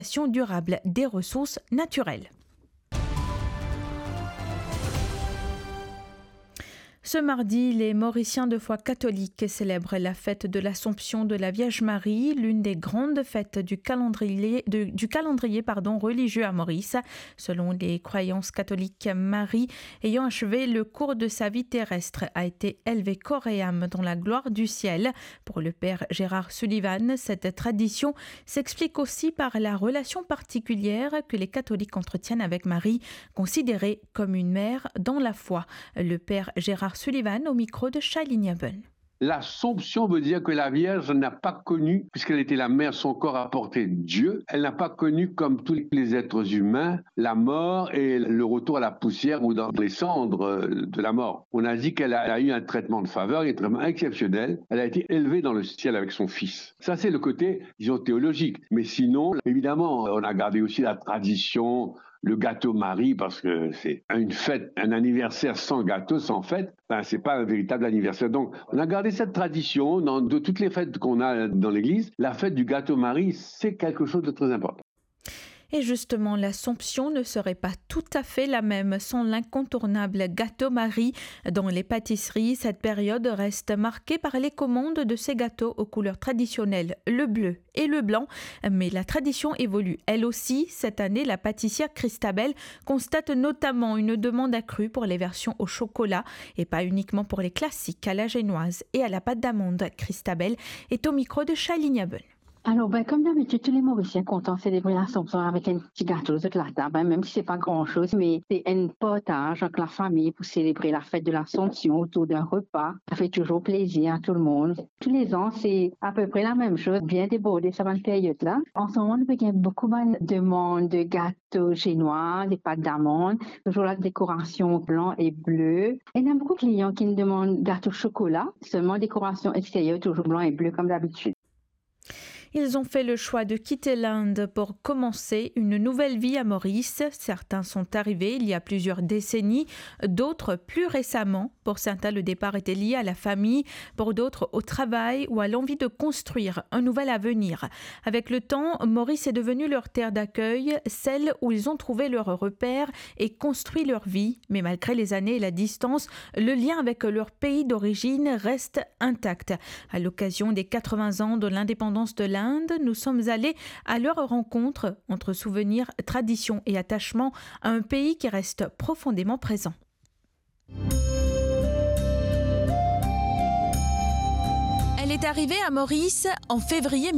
durable des ressources naturelles. Ce mardi, les Mauriciens de foi catholique célèbrent la fête de l'Assomption de la Vierge Marie, l'une des grandes fêtes du calendrier religieux à Maurice. Selon les croyances catholiques, Marie, ayant achevé le cours de sa vie terrestre, a été élevée corps et âme dans la gloire du ciel. Pour le père Gérard Sullivan, cette tradition s'explique aussi par la relation particulière que les catholiques entretiennent avec Marie, considérée comme une mère dans la foi. Le père Gérard Sullivan au micro de Shailene Yabun. L'Assomption veut dire que la Vierge n'a pas connu, puisqu'elle était la mère, son corps a porté Dieu, elle n'a pas connu, comme tous les êtres humains, la mort et le retour à la poussière ou dans les cendres de la mort. On a dit qu'elle a eu un traitement de faveur, un traitement exceptionnel. Elle a été élevée dans le ciel avec son fils. Ça, c'est le côté, disons, théologique. Mais sinon, évidemment, on a gardé aussi la tradition, le gâteau Marie, parce que c'est une fête, un anniversaire sans gâteau, sans fête, c'est pas un véritable anniversaire. Donc, on a gardé cette tradition de toutes les fêtes qu'on a dans l'église. La fête du gâteau Marie, c'est quelque chose de très important. Et justement, l'Assomption ne serait pas tout à fait la même sans l'incontournable gâteau Marie. Dans les pâtisseries, cette période reste marquée par les commandes de ces gâteaux aux couleurs traditionnelles, le bleu et le blanc. Mais la tradition évolue. Elle aussi, cette année, la pâtissière Christabel constate notamment une demande accrue pour les versions au chocolat et pas uniquement pour les classiques à la génoise et à la pâte d'amande. Christabel est au micro de Shailene Yabun. Alors, comme d'habitude, tous les Mauriciens comptent célébrer l'Assomption avec un petit gâteau de la table, même si c'est pas grand-chose, mais c'est un partage avec la famille pour célébrer la fête de l'Assomption autour d'un repas. Ça fait toujours plaisir à tout le monde. Tous les ans, c'est à peu près la même chose, bien débordé sur cette période-là. En ce moment, il y a beaucoup de demandes de gâteaux génois, des pâtes d'amande, toujours la décoration blanc et bleu. Et il y a beaucoup de clients qui nous demandent gâteau chocolat, seulement décoration extérieure, toujours blanc et bleu comme d'habitude. Ils ont fait le choix de quitter l'Inde pour commencer une nouvelle vie à Maurice. Certains sont arrivés il y a plusieurs décennies, d'autres plus récemment. Pour certains, le départ était lié à la famille, pour d'autres au travail ou à l'envie de construire un nouvel avenir. Avec le temps, Maurice est devenu leur terre d'accueil, celle où ils ont trouvé leur repère et construit leur vie. Mais malgré les années et la distance, le lien avec leur pays d'origine reste intact. À l'occasion des 80 ans de l'indépendance de l'Inde, nous sommes allés à leur rencontre entre souvenirs, traditions et attachements à un pays qui reste profondément présent. Elle est arrivée à Maurice en février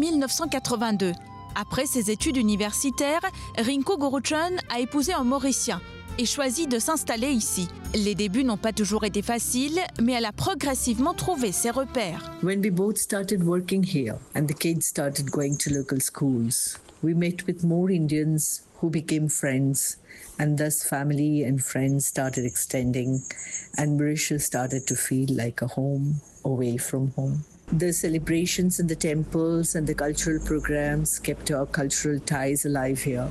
1982. Après ses études universitaires, Rinko Guruchan a épousé un Mauricien et choisi de s'installer ici. Les débuts n'ont pas toujours été faciles, mais elle a progressivement trouvé ses repères. When we both started working here and the kids started going to local schools, we met with more Indians who became friends, and thus family and friends started extending, and Mauritius started to feel like a home away from home. The celebrations in the temples and the cultural programs kept our cultural ties alive here.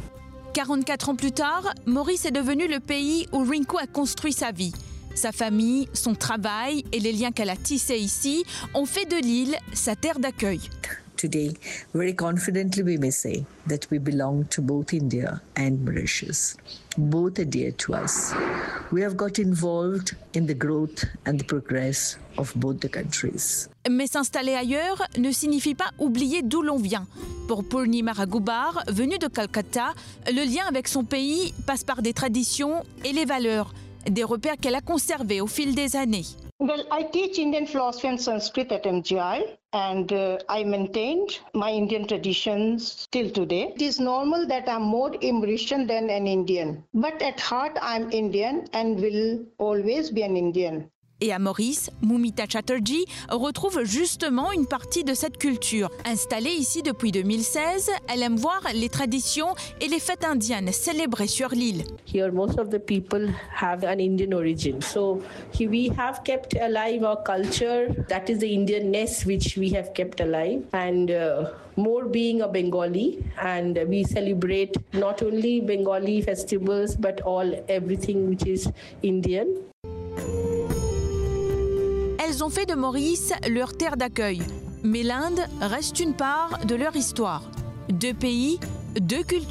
44 ans plus tard, Maurice est devenu le pays où Rinko a construit sa vie. Sa famille, son travail et les liens qu'elle a tissés ici ont fait de l'île sa terre d'accueil. Today, very confidently we may say that we belong to both India and Mauritius. Both are dear to us. We have got involved in the growth and the progress of both the countries. Mais s'installer ailleurs ne signifie pas oublier d'où l'on vient. Pour Purnima Raghubar, venue de Calcutta, le lien avec son pays passe par des traditions et les valeurs, des repères qu'elle a conservés au fil des années. Well, I teach Indian philosophy and Sanskrit at MGI, and I maintained my Indian traditions till today. It is normal that I'm more Mauritian than an Indian, but at heart I'm Indian and will always be an Indian. Et à Maurice, Moumita Chatterjee retrouve justement une partie de cette culture. Installée ici depuis 2016, elle aime voir les traditions et les fêtes indiennes célébrées sur l'île. Here most of the people have an Indian origin. So we have kept alive our culture. That is the Indianness which we have kept alive. And more being a Bengali, and we celebrate not only Bengali festivals but everything which is Indian. Elles ont fait de Maurice leur terre d'accueil, mais l'Inde reste une part de leur histoire. Deux pays, Deux cultures